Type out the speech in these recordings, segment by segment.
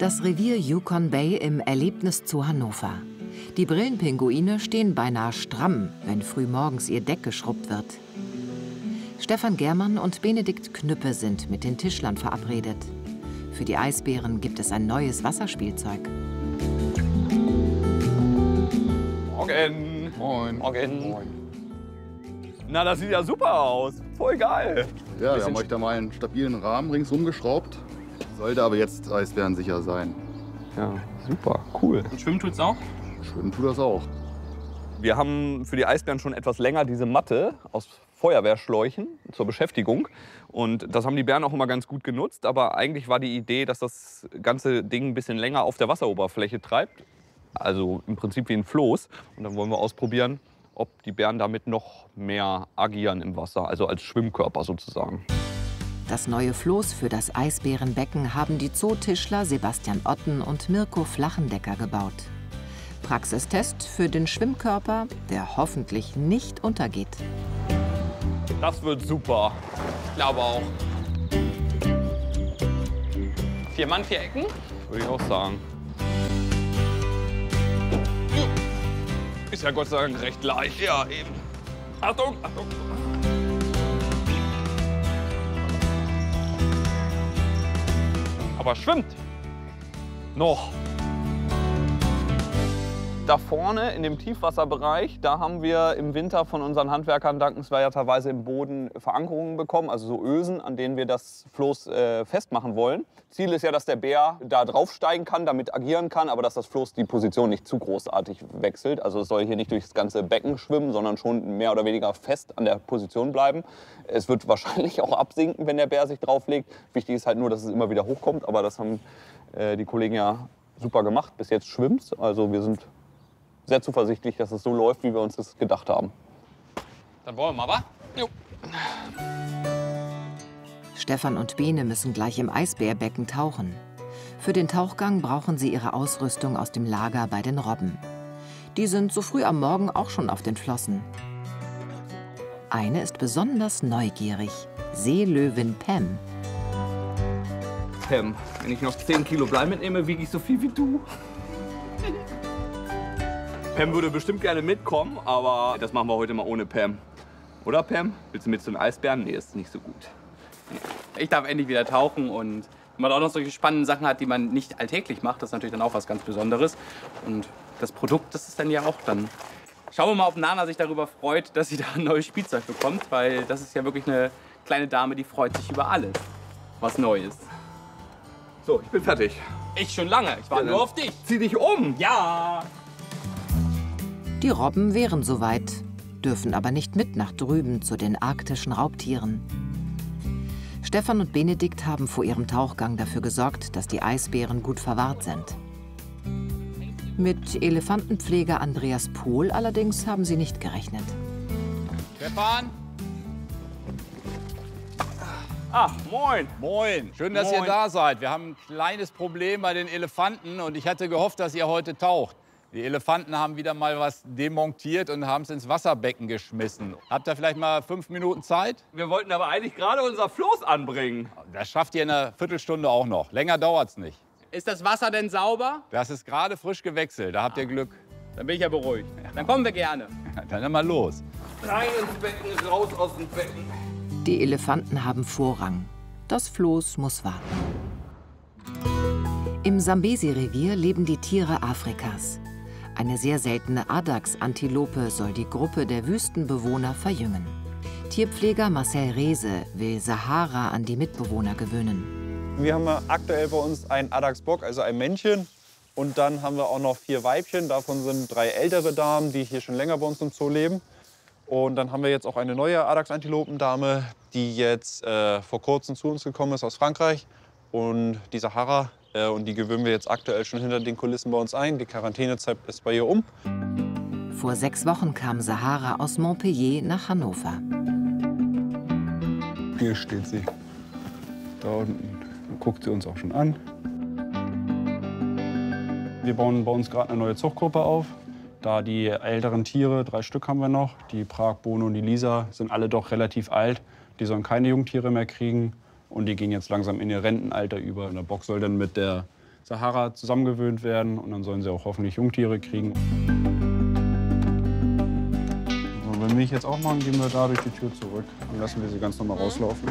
Das Revier Yukon Bay im Erlebniszoo Hannover. Die Brillenpinguine stehen beinahe stramm, wenn frühmorgens ihr Deck geschrubbt wird. Stefan Germann und Benedikt Knüppe sind mit den Tischlern verabredet. Für die Eisbären gibt es ein neues Wasserspielzeug. Morgen. Moin. Morgen. Moin. Na, das sieht ja super aus. Voll geil. Ja, wir haben euch da mal einen stabilen Rahmen ringsum geschraubt. Sollte aber jetzt eisbärensicher sein. Ja, super, cool. Und schwimmen tut's auch? Schwimmen tut das auch. Wir haben für die Eisbären schon etwas länger diese Matte aus Feuerwehrschläuchen zur Beschäftigung. Und das haben die Bären auch immer ganz gut genutzt. Aber eigentlich war die Idee, dass das ganze Ding ein bisschen länger auf der Wasseroberfläche treibt. Also im Prinzip wie ein Floß. Und dann wollen wir ausprobieren, ob die Bären damit noch mehr agieren im Wasser, also als Schwimmkörper sozusagen. Das neue Floß für das Eisbärenbecken haben die Zootischler Sebastian Otten und Mirko Flachendecker gebaut. Praxistest für den Schwimmkörper, der hoffentlich nicht untergeht. Das wird super. Ich glaube auch. 4 Mann, 4 Ecken. Würde ich auch sagen. Ist ja Gott sei Dank recht leicht. Ja, eben. Achtung, Achtung. Aber schwimmt. Noch. Da vorne in dem Tiefwasserbereich, da haben wir im Winter von unseren Handwerkern dankenswerterweise im Boden Verankerungen bekommen, also so Ösen, an denen wir das Floß festmachen wollen. Ziel ist ja, dass der Bär da draufsteigen kann, damit agieren kann, aber dass das Floß die Position nicht zu großartig wechselt. Also es soll hier nicht durchs ganze Becken schwimmen, sondern schon mehr oder weniger fest an der Position bleiben. Es wird wahrscheinlich auch absinken, wenn der Bär sich drauflegt. Wichtig ist halt nur, dass es immer wieder hochkommt, aber das haben die Kollegen ja super gemacht. Bis jetzt schwimmt's, also wir sind sehr zuversichtlich, dass es so läuft, wie wir uns das gedacht haben. Dann wollen wir mal, wa? Jo. Stefan und Bene müssen gleich im Eisbärbecken tauchen. Für den Tauchgang brauchen sie ihre Ausrüstung aus dem Lager bei den Robben. Die sind so früh am Morgen auch schon auf den Flossen. Eine ist besonders neugierig, Seelöwin Pam. Pam, wenn ich noch 10 Kilo Blei mitnehme, wiege ich so viel wie du. Pam würde bestimmt gerne mitkommen, aber das machen wir heute mal ohne Pam. Oder Pam? Willst du mit zu den Eisbären? Nee, ist nicht so gut. Ich darf endlich wieder tauchen und wenn man auch noch solche spannenden Sachen hat, die man nicht alltäglich macht, das ist natürlich dann auch was ganz Besonderes. Und das Produkt, das ist dann ja auch dann. Schauen wir mal, ob Nana sich darüber freut, dass sie da ein neues Spielzeug bekommt, weil das ist ja wirklich eine kleine Dame, die freut sich über alles, was neu ist. So, ich bin fertig. Ich schon lange, ich warte nur auf dich. Zieh dich um! Ja! Die Robben wären soweit, dürfen aber nicht mit nach drüben zu den arktischen Raubtieren. Stefan und Benedikt haben vor ihrem Tauchgang dafür gesorgt, dass die Eisbären gut verwahrt sind. Mit Elefantenpfleger Andreas Pohl allerdings haben sie nicht gerechnet. Stefan? Ach, moin! Moin. Schön, dass ihr da seid. Wir haben ein kleines Problem bei den Elefanten und ich hatte gehofft, dass ihr heute taucht. Die Elefanten haben wieder mal was demontiert und haben es ins Wasserbecken geschmissen. Habt ihr vielleicht mal 5 Minuten Zeit? Wir wollten aber eigentlich gerade unser Floß anbringen. Das schafft ihr in einer Viertelstunde auch noch. Länger dauert's nicht. Ist das Wasser denn sauber? Das ist gerade frisch gewechselt. Da habt ihr Glück. Dann bin ich ja beruhigt. Dann kommen wir gerne. Dann mal los. Rein ins Becken, raus aus dem Becken. Die Elefanten haben Vorrang. Das Floß muss warten. Im Sambesi-Revier leben die Tiere Afrikas. Eine sehr seltene Addax-Antilope soll die Gruppe der Wüstenbewohner verjüngen. Tierpfleger Marcel Reese will Sahara an die Mitbewohner gewöhnen. Wir haben aktuell bei uns einen Addax-Bock, also ein Männchen. Und dann haben wir auch noch 4 Weibchen. Davon sind 3 ältere Damen, die hier schon länger bei uns im Zoo leben. Und dann haben wir jetzt auch eine neue Addax-Antilopendame, die jetzt vor kurzem zu uns gekommen ist aus Frankreich. Und die Sahara, und die gewöhnen wir jetzt aktuell schon hinter den Kulissen bei uns ein. Die Quarantänezeit ist bei ihr um. Vor 6 Wochen kam Sahara aus Montpellier nach Hannover. Hier steht sie. Da unten guckt sie uns auch schon an. Wir bauen bei uns gerade eine neue Zuchtgruppe auf. Da die älteren Tiere, 3 Stück haben wir noch, die Prag, Bono und die Lisa, sind alle doch relativ alt. Die sollen keine Jungtiere mehr kriegen und die gehen jetzt langsam in ihr Rentenalter über. Und der Bock soll dann mit der Sahara zusammengewöhnt werden und dann sollen sie auch hoffentlich Jungtiere kriegen. So, wenn wir jetzt auch machen, gehen wir da durch die Tür zurück. Dann lassen wir sie ganz normal rauslaufen.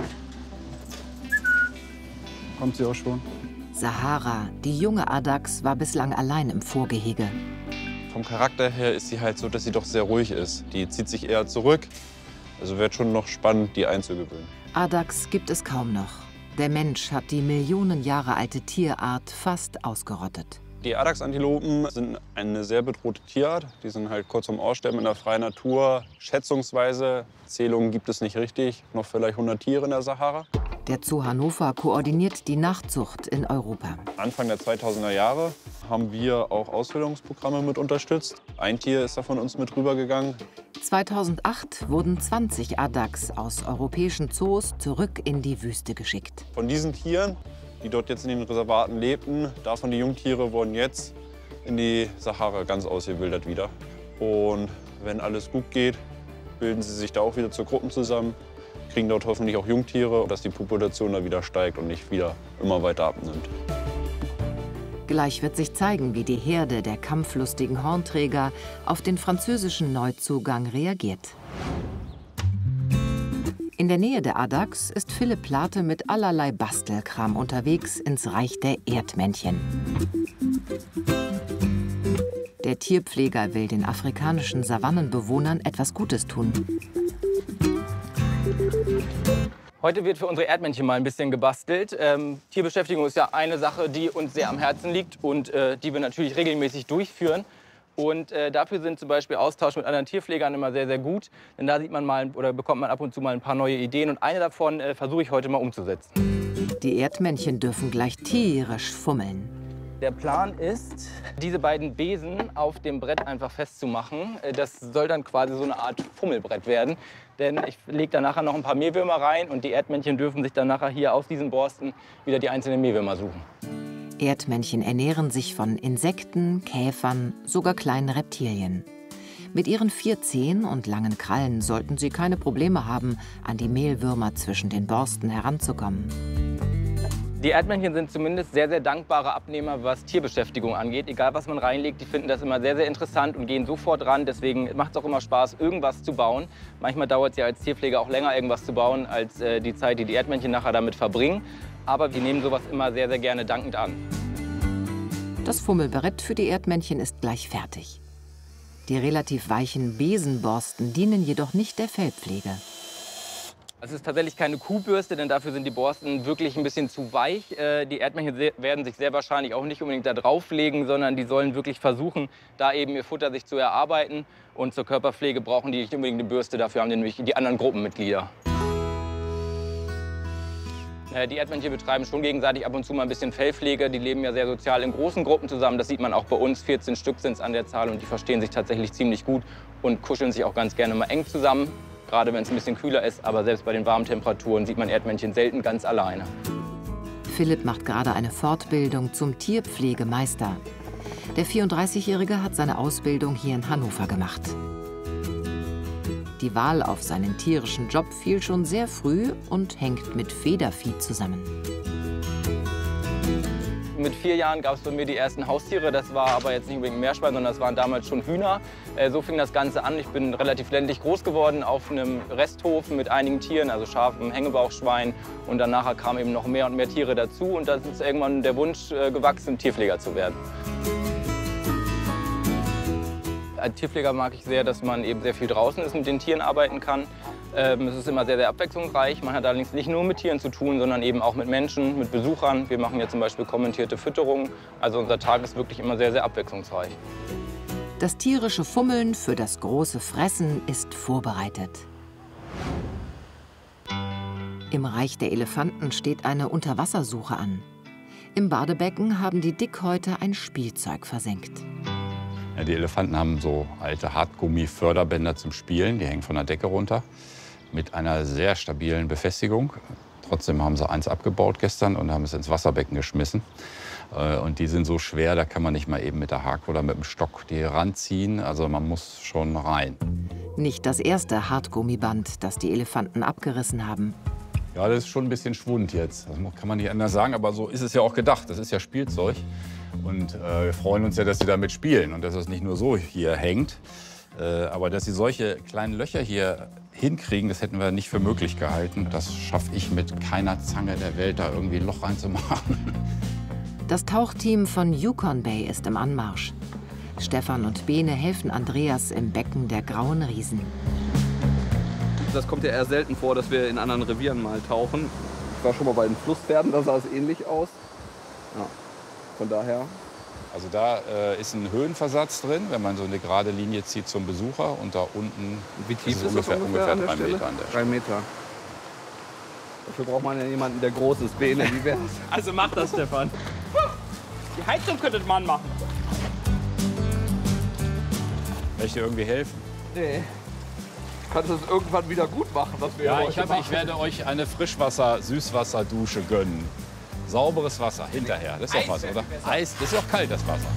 Kommt sie auch schon. Sahara, die junge Addax, war bislang allein im Vorgehege. Vom Charakter her ist sie halt so, dass sie doch sehr ruhig ist. Die zieht sich eher zurück. Also wird schon noch spannend, die einzugewöhnen. Addax gibt es kaum noch. Der Mensch hat die Millionen Jahre alte Tierart fast ausgerottet. Die Addax-Antilopen sind eine sehr bedrohte Tierart. Die sind halt kurz vorm Aussterben in der freien Natur. Schätzungsweise, Zählungen gibt es nicht richtig, noch vielleicht 100 Tiere in der Sahara. Der Zoo Hannover koordiniert die Nachzucht in Europa. Anfang der 2000er Jahre haben wir auch Ausbildungsprogramme mit unterstützt. Ein Tier ist da von uns mit rübergegangen. 2008 wurden 20 Addax aus europäischen Zoos zurück in die Wüste geschickt. Von diesen Tieren, die dort jetzt in den Reservaten lebten, davon die Jungtiere wurden jetzt in die Sahara ganz ausgewildert wieder. Und wenn alles gut geht, bilden sie sich da auch wieder zu Gruppen zusammen, kriegen dort hoffentlich auch Jungtiere, dass die Population da wieder steigt und nicht wieder immer weiter abnimmt. Gleich wird sich zeigen, wie die Herde der kampflustigen Hornträger auf den französischen Neuzugang reagiert. In der Nähe der Addax ist Philipp Plate mit allerlei Bastelkram unterwegs ins Reich der Erdmännchen. Der Tierpfleger will den afrikanischen Savannenbewohnern etwas Gutes tun. Heute wird für unsere Erdmännchen mal ein bisschen gebastelt. Tierbeschäftigung ist ja eine Sache, die uns sehr am Herzen liegt und die wir natürlich regelmäßig durchführen. Und dafür sind zum Beispiel Austausch mit anderen Tierpflegern immer sehr, sehr gut. Denn da sieht man mal oder bekommt man ab und zu mal ein paar neue Ideen. Und eine davon versuche ich heute mal umzusetzen. Die Erdmännchen dürfen gleich tierisch fummeln. Der Plan ist, diese beiden Besen auf dem Brett einfach festzumachen. Das soll dann quasi so eine Art Fummelbrett werden. Denn ich lege da nachher noch ein paar Mehlwürmer rein und die Erdmännchen dürfen sich dann nachher hier aus diesen Borsten wieder die einzelnen Mehlwürmer suchen. Erdmännchen ernähren sich von Insekten, Käfern, sogar kleinen Reptilien. Mit ihren 4 Zehen und langen Krallen sollten sie keine Probleme haben, an die Mehlwürmer zwischen den Borsten heranzukommen. Die Erdmännchen sind zumindest sehr, sehr dankbare Abnehmer, was Tierbeschäftigung angeht. Egal, was man reinlegt, die finden das immer sehr, sehr interessant und gehen sofort ran. Deswegen macht es auch immer Spaß, irgendwas zu bauen. Manchmal dauert es ja als Tierpfleger auch länger, irgendwas zu bauen, als die Zeit, die die Erdmännchen nachher damit verbringen. Aber wir nehmen sowas immer sehr, sehr gerne dankend an. Das Fummelbrett für die Erdmännchen ist gleich fertig. Die relativ weichen Besenborsten dienen jedoch nicht der Fellpflege. Es ist tatsächlich keine Kuhbürste, denn dafür sind die Borsten wirklich ein bisschen zu weich. Die Erdmännchen werden sich sehr wahrscheinlich auch nicht unbedingt da drauflegen, sondern die sollen wirklich versuchen, da eben ihr Futter sich zu erarbeiten. Und zur Körperpflege brauchen die nicht unbedingt eine Bürste, dafür haben die nämlich die anderen Gruppenmitglieder. Die Erdmännchen betreiben schon gegenseitig ab und zu mal ein bisschen Fellpflege. Die leben ja sehr sozial in großen Gruppen zusammen. Das sieht man auch bei uns. 14 Stück sind es an der Zahl und die verstehen sich tatsächlich ziemlich gut und kuscheln sich auch ganz gerne mal eng zusammen. Gerade wenn es ein bisschen kühler ist, aber selbst bei den warmen Temperaturen sieht man Erdmännchen selten ganz alleine. Philipp macht gerade eine Fortbildung zum Tierpflegemeister. Der 34-Jährige hat seine Ausbildung hier in Hannover gemacht. Die Wahl auf seinen tierischen Job fiel schon sehr früh und hängt mit Federvieh zusammen. Mit 4 Jahren gab es bei mir die ersten Haustiere. Das war aber jetzt nicht unbedingt ein Meerschwein, sondern das waren damals schon Hühner. So fing das Ganze an. Ich bin relativ ländlich groß geworden auf einem Resthof mit einigen Tieren, also Schafen, Hängebauchschwein. Und dann nachher kamen eben noch mehr und mehr Tiere dazu. Und dann ist irgendwann der Wunsch gewachsen, Tierpfleger zu werden. Als Tierpfleger mag ich sehr, dass man eben sehr viel draußen ist, mit den Tieren arbeiten kann. Es ist immer sehr, sehr abwechslungsreich. Man hat allerdings nicht nur mit Tieren zu tun, sondern eben auch mit Menschen, mit Besuchern. Wir machen ja zum Beispiel kommentierte Fütterung. Also unser Tag ist wirklich immer sehr, sehr abwechslungsreich. Das tierische Fummeln für das große Fressen ist vorbereitet. Im Reich der Elefanten steht eine Unterwassersuche an. Im Badebecken haben die Dickhäuter ein Spielzeug versenkt. Ja, die Elefanten haben so alte Hartgummi-Förderbänder zum Spielen. Die hängen von der Decke runter mit einer sehr stabilen Befestigung. Trotzdem haben sie eins abgebaut gestern und haben es ins Wasserbecken geschmissen. Und die sind so schwer, da kann man nicht mal eben mit der Hake oder mit dem Stock die ranziehen. Also man muss schon rein. Nicht das erste Hartgummiband, das die Elefanten abgerissen haben. Ja, das ist schon ein bisschen Schwund jetzt. Das kann man nicht anders sagen, aber so ist es ja auch gedacht. Das ist ja Spielzeug. Und wir freuen uns ja, dass sie damit spielen und dass es nicht nur so hier hängt. Aber dass sie solche kleinen Löcher hier hinkriegen, das hätten wir nicht für möglich gehalten. Das schaffe ich mit keiner Zange der Welt, da irgendwie ein Loch reinzumachen. Das Tauchteam von Yukon Bay ist im Anmarsch. Stefan und Bene helfen Andreas im Becken der Grauen Riesen. Das kommt ja eher selten vor, dass wir in anderen Revieren mal tauchen. Ich war schon mal bei den Flusspferden, da sah es ähnlich aus. Ja, von daher. Also da ist ein Höhenversatz drin, wenn man so eine gerade Linie zieht zum Besucher. Und da unten wie tief ist ungefähr 3 Meter an der Stelle. 3 Meter. Dafür braucht man ja jemanden, der groß ist. Bene, wie wär's? Also mach das, Stefan. Die Heizung könnte man machen. Kann ich dir irgendwie helfen? Nee. Kannst du es irgendwann wieder gut machen, was wir Ja, heute machen? ich werde euch eine Frischwasser-Süßwasserdusche gönnen. Sauberes Wasser hinterher. Das ist doch was, oder? Eis, das ist auch kalt, das Wasser.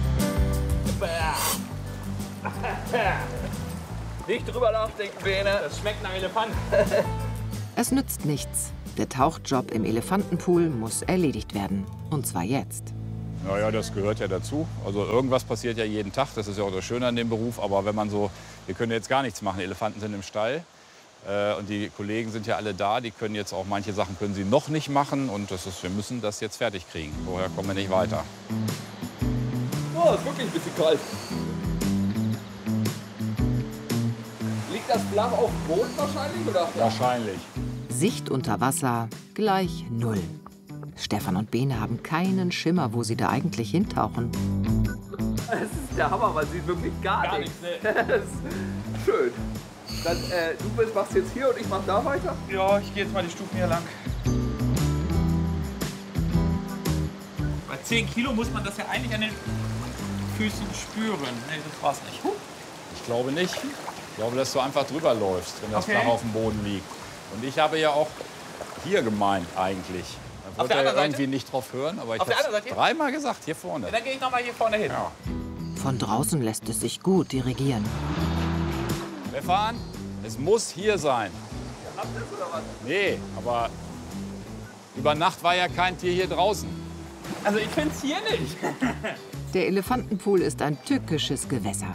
Nicht drüber nachdenken, Bene. Das schmeckt nach Elefant. Es nützt nichts. Der Tauchjob im Elefantenpool muss erledigt werden. Und zwar jetzt. Naja, das gehört ja dazu. Also irgendwas passiert ja jeden Tag. Das ist ja auch das Schöne an dem Beruf. Aber wenn man so, wir können jetzt gar nichts machen. Elefanten sind im Stall. Und die Kollegen sind ja alle da. Die können jetzt auch, manche Sachen können sie noch nicht machen. Und wir müssen das jetzt fertig kriegen. Vorher kommen wir nicht weiter. Oh, ist wirklich ein bisschen kalt. Liegt das flach auf dem Boden wahrscheinlich? Oder? Wahrscheinlich. Sicht unter Wasser gleich 0. Stefan und Bene haben keinen Schimmer, wo sie da eigentlich hintauchen. Das ist der Hammer, man sieht wirklich gar nichts. Das ist schön. Dann, du machst jetzt hier und ich mach da weiter? Ja, ich gehe jetzt mal die Stufen hier lang. Bei 10 Kilo muss man das ja eigentlich an den Füßen spüren. Nee, das war's nicht. Ich glaube nicht. Ich glaube, dass du einfach drüber läufst, wenn das flach auf dem Boden liegt. Und ich habe ja auch hier gemeint eigentlich. Da wollte er irgendwie nicht drauf hören, aber ich habe es 3-mal gesagt, hier vorne. Ja, dann gehe ich noch mal hier vorne hin. Ja. Von draußen lässt es sich gut dirigieren. Stefan, es muss hier sein. Habt ihr es oder was? Nee, aber über Nacht war ja kein Tier hier draußen. Also ich finde es hier nicht. Der Elefantenpool ist ein tückisches Gewässer.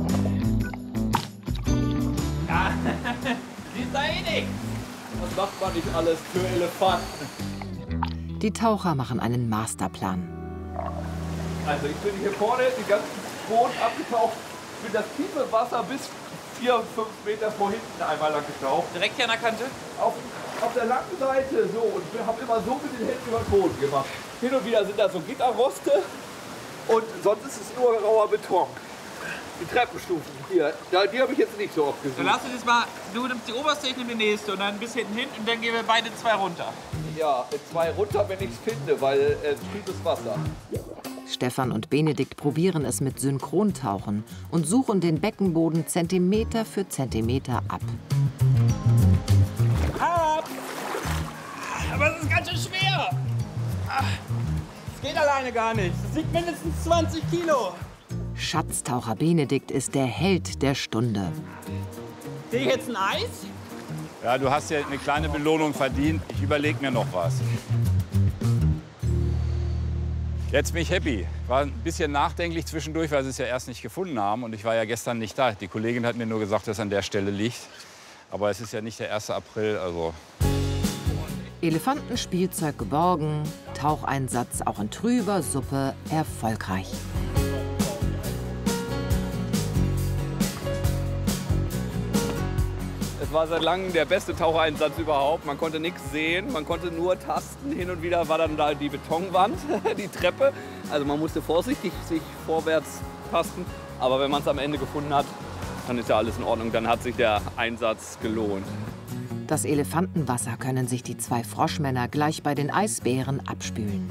Ja, die ist da eh nicht. Was macht man nicht alles für Elefanten? Die Taucher machen einen Masterplan. Also ich bin hier vorne den ganzen Boden abgetaucht. Ich bin das tiefe Wasser bis 4, 5 Meter vor hinten einmal lang getaucht. Direkt hier an der Kante? Auf der langen Seite so und habe immer so mit den Händen über den Boden gemacht. Hin und wieder sind da so Gitterroste und sonst ist es nur rauer Beton. Die Treppenstufen hier, die habe ich jetzt nicht so oft gesehen. Dann lass uns jetzt mal, du nimmst die oberste, ich nehme die nächste und dann bis hinten hin und dann gehen wir beide 2 runter. Ja, 2 runter, wenn ich es finde, weil tiefes Wasser. Stefan und Benedikt probieren es mit Synchrontauchen und suchen den Beckenboden Zentimeter für Zentimeter ab. Ab! Aber es ist ganz schön schwer. Es geht alleine gar nicht. Es wiegt mindestens 20 Kilo. Schatztaucher Benedikt ist der Held der Stunde. Krieg ich jetzt ein Eis? Ja, du hast ja eine kleine Belohnung verdient. Ich überlege mir noch was. Jetzt bin ich happy. War ein bisschen nachdenklich zwischendurch, weil sie es ja erst nicht gefunden haben. Und ich war ja gestern nicht da. Die Kollegin hat mir nur gesagt, dass es an der Stelle liegt. Aber es ist ja nicht der 1. April, also... Elefantenspielzeug geborgen, Taucheinsatz auch in trüber Suppe erfolgreich. Es war seit langem der beste Tauchereinsatz überhaupt. Man konnte nichts sehen, man konnte nur tasten. Hin und wieder war dann da die Betonwand, die Treppe. Also man musste vorsichtig sich vorwärts tasten. Aber wenn man es am Ende gefunden hat, dann ist ja alles in Ordnung. Dann hat sich der Einsatz gelohnt. Das Elefantenwasser können sich die 2 Froschmänner gleich bei den Eisbären abspülen.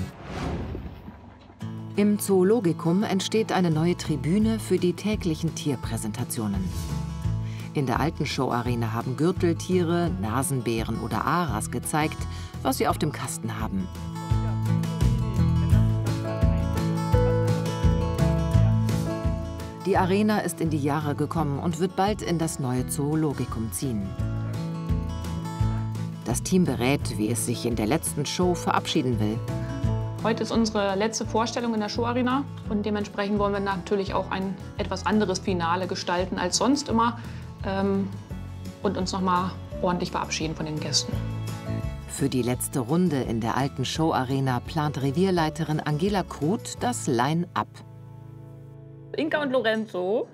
Im Zoologikum entsteht eine neue Tribüne für die täglichen Tierpräsentationen. In der alten Showarena haben Gürteltiere, Nasenbären oder Aras gezeigt, was sie auf dem Kasten haben. Die Arena ist in die Jahre gekommen und wird bald in das neue Zoologikum ziehen. Das Team berät, wie es sich in der letzten Show verabschieden will. Heute ist unsere letzte Vorstellung in der Showarena und dementsprechend wollen wir natürlich auch ein etwas anderes Finale gestalten als sonst immer und uns noch mal ordentlich verabschieden von den Gästen. Für die letzte Runde in der alten Showarena plant Revierleiterin Angela Kruth das Line-Up. Inka und Lorenzo,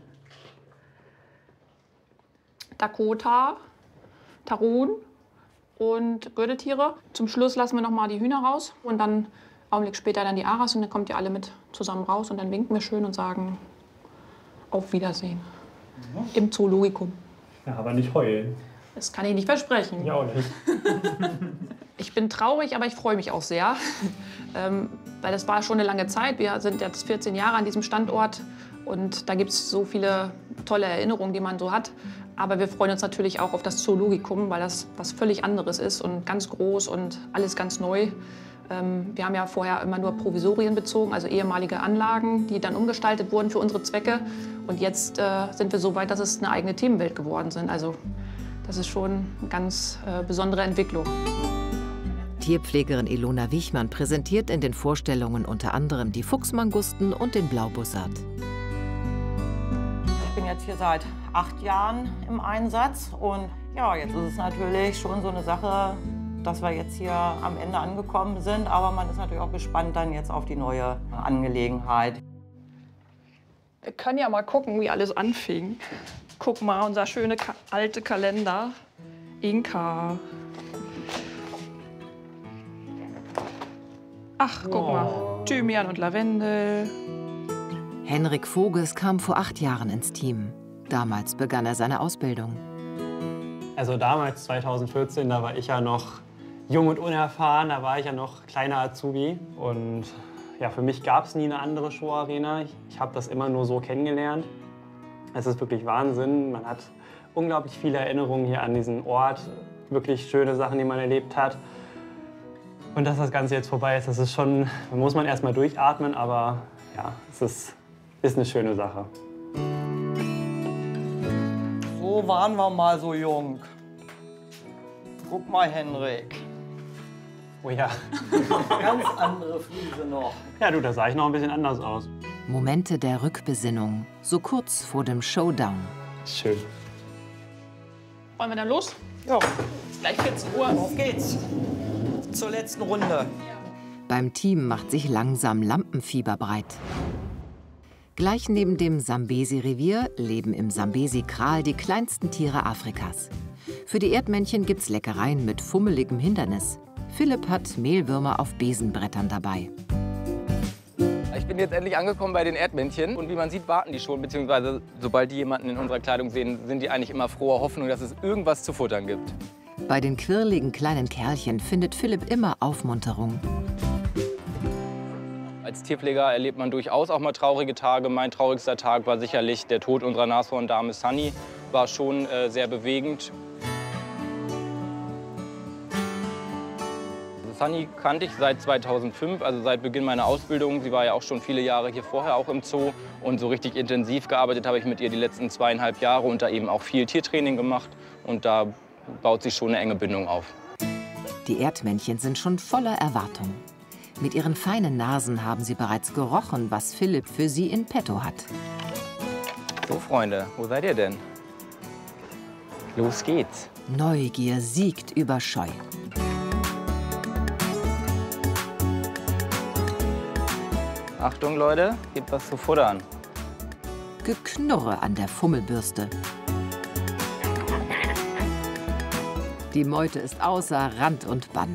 Dakota, Tarun und Gürteltiere. Zum Schluss lassen wir noch mal die Hühner raus und dann einen Augenblick später dann die Aras und dann kommt ihr alle mit zusammen raus und dann winken wir schön und sagen auf Wiedersehen im Zoologikum. Ja, aber nicht heulen. Das kann ich nicht versprechen. Ja, auch nicht. Ich bin traurig, aber ich freue mich auch sehr, weil das war schon eine lange Zeit. Wir sind jetzt 14 Jahre an diesem Standort und da gibt es so viele tolle Erinnerungen, die man so hat. Aber wir freuen uns natürlich auch auf das Zoologikum, weil das was völlig anderes ist und ganz groß und alles ganz neu. Wir haben ja vorher immer nur Provisorien bezogen, also ehemalige Anlagen, die dann umgestaltet wurden für unsere Zwecke. Und jetzt sind wir so weit, dass es eine eigene Themenwelt geworden sind. Also das ist schon eine ganz besondere Entwicklung. Tierpflegerin Ilona Wichmann präsentiert in den Vorstellungen unter anderem die Fuchsmangusten und den Blaubussard. Ich bin jetzt hier seit 8 Jahren im Einsatz und ja, jetzt ist es natürlich schon so eine Sache, dass wir jetzt hier am Ende angekommen sind, aber man ist natürlich auch gespannt dann jetzt auf die neue Angelegenheit. Wir können ja mal gucken, wie alles anfing. Guck mal, unser schöner alte Kalender. Inka. Ach, guck mal. Thymian und Lavendel. Henrik Voges kam vor 8 Jahren ins Team. Damals begann er seine Ausbildung. Also damals, 2014, da war ich ja noch jung und unerfahren, da war ich ja noch kleiner Azubi. Und ja, für mich gab es nie eine andere Showarena. Ich habe das immer nur so kennengelernt. Es ist wirklich Wahnsinn. Man hat unglaublich viele Erinnerungen hier an diesen Ort. Wirklich schöne Sachen, die man erlebt hat. Und dass das Ganze jetzt vorbei ist, das ist schon, da muss man erst mal durchatmen, aber ja, es ist eine schöne Sache. So waren wir mal so jung. Guck mal, Henrik. Oh ja. Ganz andere Friese noch. Ja, du, da sah ich noch ein bisschen anders aus. Momente der Rückbesinnung, so kurz vor dem Showdown. Schön. Wollen wir dann los? Ja. Gleich 14 Uhr. Auf geht's. Zur letzten Runde. Beim Team macht sich langsam Lampenfieber breit. Gleich neben dem Sambesi-Revier leben im Sambesi-Kral die kleinsten Tiere Afrikas. Für die Erdmännchen gibt's Leckereien mit fummeligem Hindernis. Philipp hat Mehlwürmer auf Besenbrettern dabei. Ich bin jetzt endlich angekommen bei den Erdmännchen und wie man sieht, warten die schon, beziehungsweise sobald die jemanden in unserer Kleidung sehen, sind die eigentlich immer froher Hoffnung, dass es irgendwas zu futtern gibt. Bei den quirligen kleinen Kerlchen findet Philipp immer Aufmunterung. Als Tierpfleger erlebt man durchaus auch mal traurige Tage. Mein traurigster Tag war sicherlich der Tod unserer Nashorndame Sunny. War schon sehr bewegend. Sunny kannte ich seit 2005, also seit Beginn meiner Ausbildung. Sie war ja auch schon viele Jahre hier vorher auch im Zoo. Und so richtig intensiv gearbeitet habe ich mit ihr die letzten 2,5 Jahre und da eben auch viel Tiertraining gemacht. Und da baut sich schon eine enge Bindung auf. Die Erdmännchen sind schon voller Erwartung. Mit ihren feinen Nasen haben sie bereits gerochen, was Philipp für sie in petto hat. So, Freunde, wo seid ihr denn? Los geht's. Neugier siegt über Scheu. Achtung, Leute, gibt was zu futtern. Geknurre an der Fummelbürste. Die Meute ist außer Rand und Band.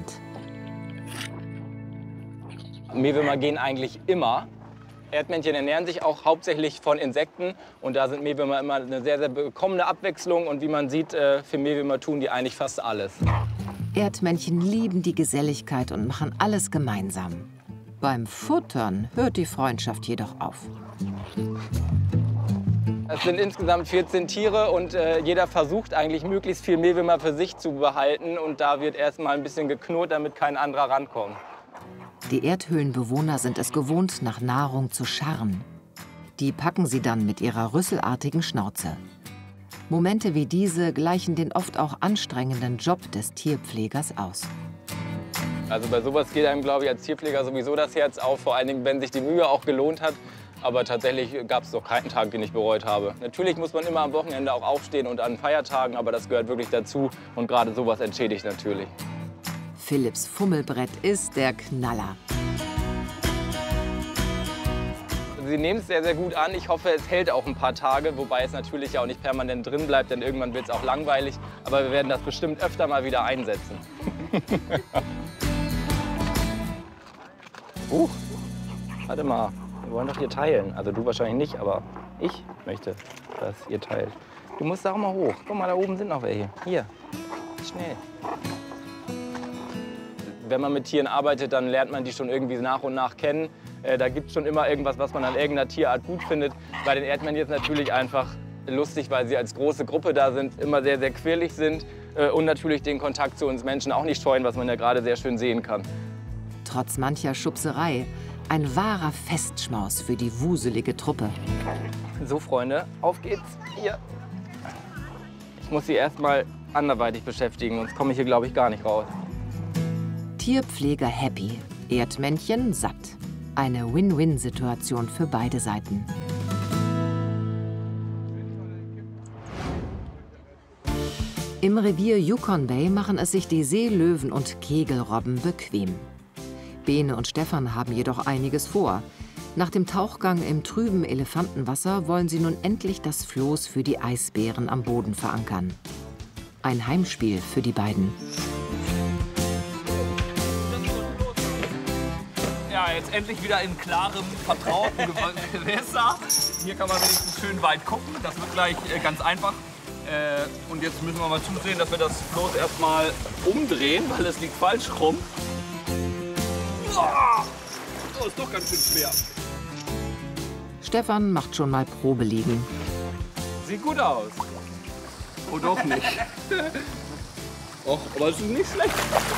Mehlwürmer gehen eigentlich immer. Erdmännchen ernähren sich auch hauptsächlich von Insekten. Und da sind Mehlwürmer immer eine sehr, sehr willkommene Abwechslung. Und wie man sieht, für Mehlwürmer tun die eigentlich fast alles. Erdmännchen lieben die Geselligkeit und machen alles gemeinsam. Beim Futtern hört die Freundschaft jedoch auf. Es sind insgesamt 14 Tiere und jeder versucht eigentlich möglichst viel Mehlwürmer für sich zu behalten. Und da wird erst mal ein bisschen geknurrt, damit kein anderer rankommt. Die Erdhöhlenbewohner sind es gewohnt, nach Nahrung zu scharren. Die packen sie dann mit ihrer rüsselartigen Schnauze. Momente wie diese gleichen den oft auch anstrengenden Job des Tierpflegers aus. Also bei sowas geht einem, glaube ich, als Tierpfleger sowieso das Herz auf, vor allen Dingen, wenn sich die Mühe auch gelohnt hat. Aber tatsächlich gab es noch keinen Tag, den ich bereut habe. Natürlich muss man immer am Wochenende auch aufstehen und an Feiertagen, aber das gehört wirklich dazu. Und gerade sowas entschädigt natürlich. Philipps Fummelbrett ist der Knaller. Sie nehmen es sehr, sehr gut an. Ich hoffe, es hält auch ein paar Tage, wobei es natürlich ja auch nicht permanent drin bleibt, denn irgendwann wird es auch langweilig. Aber wir werden das bestimmt öfter mal wieder einsetzen. Warte mal, wir wollen doch hier teilen. Also du wahrscheinlich nicht, aber ich möchte, dass ihr teilt. Du musst da auch mal hoch. Guck mal, da oben sind noch welche. Hier, schnell. Wenn man mit Tieren arbeitet, dann lernt man die schon irgendwie nach und nach kennen. Da gibt es schon immer irgendwas, was man an irgendeiner Tierart gut findet. Bei den Erdmännchen ist natürlich einfach lustig, weil sie als große Gruppe da sind, immer sehr, sehr quirlig sind und natürlich den Kontakt zu uns Menschen auch nicht scheuen, was man ja gerade sehr schön sehen kann. Trotz mancher Schubserei ein wahrer Festschmaus für die wuselige Truppe. So, Freunde, auf geht's. Hier. Ich muss sie erst mal anderweitig beschäftigen, sonst komme ich hier, glaube ich, gar nicht raus. Tierpfleger happy, Erdmännchen satt. Eine Win-Win-Situation für beide Seiten. Im Revier Yukon Bay machen es sich die Seelöwen und Kegelrobben bequem. Bene und Stefan haben jedoch einiges vor. Nach dem Tauchgang im trüben Elefantenwasser wollen sie nun endlich das Floß für die Eisbären am Boden verankern. Ein Heimspiel für die beiden. Ja, jetzt endlich wieder in klarem, vertrauten Gewässer. Hier kann man wenigstens schön weit gucken. Das wird gleich ganz einfach. Und jetzt müssen wir mal zusehen, dass wir das Floß erstmal umdrehen, weil es liegt falsch rum. Oh, ist doch ganz schön schwer. Stefan macht schon mal Probeliegen. Sieht gut aus. Oh, doch nicht. Och, aber es ist nicht schlecht.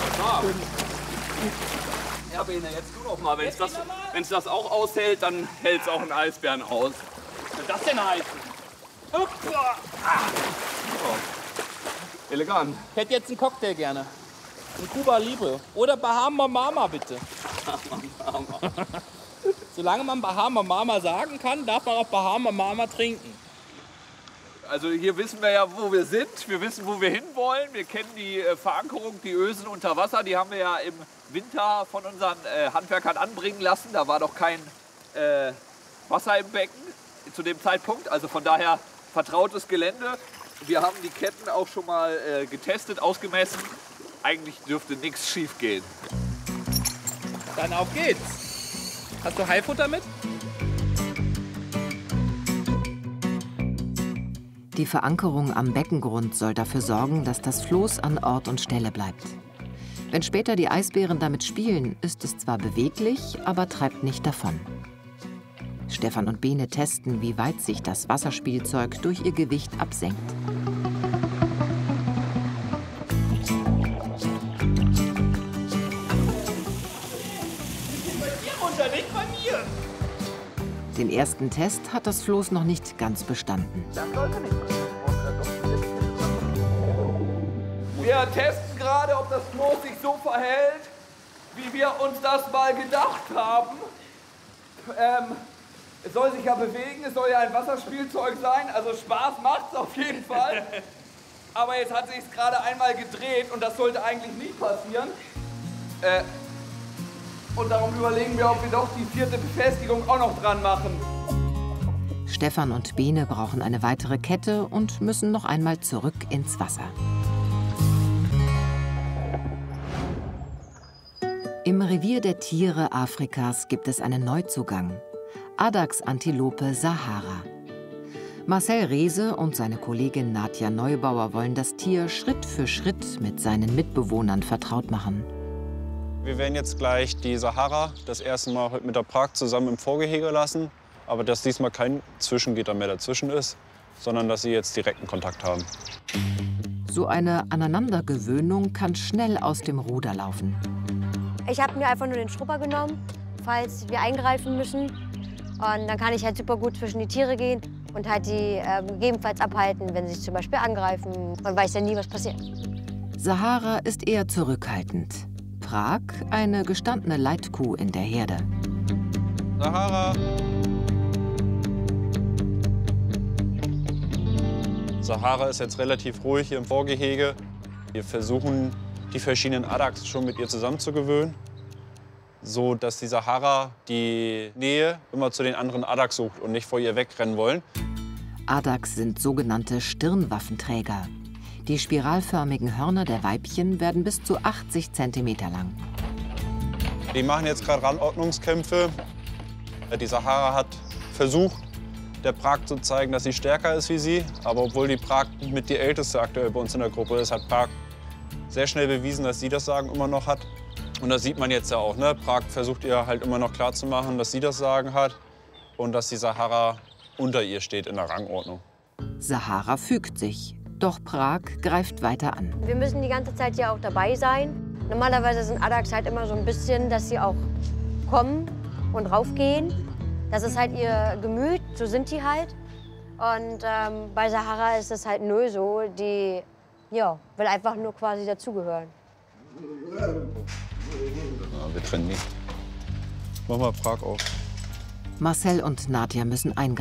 Ja, Bene, jetzt du doch mal. Wenn es das auch aushält, dann hält es auch einen Eisbären aus. Was soll das denn heißen? Oh. Elegant. Ich hätte jetzt einen Cocktail gerne. Ein Cuba Libre. Oder Bahama Mama, bitte. Bahama Mama. Solange man Bahama Mama sagen kann, darf man auch Bahama Mama trinken. Also hier wissen wir ja, wo wir sind. Wir wissen, wo wir hinwollen. Wir kennen die Verankerung, die Ösen unter Wasser. Die haben wir ja im Winter von unseren Handwerkern anbringen lassen. Da war doch kein Wasser im Becken zu dem Zeitpunkt. Also von daher vertrautes Gelände. Wir haben die Ketten auch schon mal getestet, ausgemessen. Eigentlich dürfte nichts schief gehen. Dann auf geht's. Hast du Haifutter mit? Die Verankerung am Beckengrund soll dafür sorgen, dass das Floß an Ort und Stelle bleibt. Wenn später die Eisbären damit spielen, ist es zwar beweglich, aber treibt nicht davon. Stefan und Bene testen, wie weit sich das Wasserspielzeug durch ihr Gewicht absenkt. Nicht bei mir. Den ersten Test hat das Floß noch nicht ganz bestanden. Wir testen gerade, ob das Floß sich so verhält, wie wir uns das mal gedacht haben. Es soll sich ja bewegen, es soll ja ein Wasserspielzeug sein, also Spaß macht's auf jeden Fall. Aber jetzt hat sich es gerade einmal gedreht und das sollte eigentlich nie passieren. Und darum überlegen wir, ob wir doch die 4. Befestigung auch noch dran machen. Stefan und Bene brauchen eine weitere Kette und müssen noch einmal zurück ins Wasser. Im Revier der Tiere Afrikas gibt es einen Neuzugang. Adagsantilope Sahara. Marcel Reese und seine Kollegin Nadja Neubauer wollen das Tier Schritt für Schritt mit seinen Mitbewohnern vertraut machen. Wir werden jetzt gleich die Sahara das erste Mal heute mit der Prag zusammen im Vorgehege lassen. Aber dass diesmal kein Zwischengitter mehr dazwischen ist, sondern dass sie jetzt direkten Kontakt haben. So eine Aneinandergewöhnung kann schnell aus dem Ruder laufen. Ich habe mir einfach nur den Schrupper genommen, falls wir eingreifen müssen. Und dann kann ich halt super gut zwischen die Tiere gehen und halt die gegebenenfalls abhalten, wenn sie sich zum Beispiel angreifen. Man weiß ja nie, was passiert. Sahara ist eher zurückhaltend. Prag eine gestandene Leitkuh in der Herde. Sahara. Sahara ist jetzt relativ ruhig hier im Vorgehege. Wir versuchen, die verschiedenen Addax schon mit ihr zusammenzugewöhnen, so dass die Sahara die Nähe immer zu den anderen Addax sucht und nicht vor ihr wegrennen wollen. Addax sind sogenannte Stirnwaffenträger. Die spiralförmigen Hörner der Weibchen werden bis zu 80 cm lang. Die machen jetzt gerade Randordnungskämpfe. Die Sahara hat versucht, der Prag zu zeigen, dass sie stärker ist wie sie. Aber obwohl die Prag mit die älteste aktuell bei uns in der Gruppe ist, hat Prag sehr schnell bewiesen, dass sie das Sagen immer noch hat. Und das sieht man jetzt ja auch. Ne? Prag versucht ihr halt immer noch klarzumachen, dass sie das Sagen hat und dass die Sahara unter ihr steht in der Rangordnung. Sahara fügt sich, doch Prag greift weiter an. Wir müssen die ganze Zeit ja auch dabei sein. Normalerweise sind Addax halt immer so ein bisschen, dass sie auch kommen und raufgehen. Das ist halt ihr Gemüt, so sind die halt. Und bei Sahara ist es halt null so, die will einfach nur quasi dazugehören. Ja, wir trennen nicht. Mach mal Prag auf. Marcel und Nadja müssen eingreifen.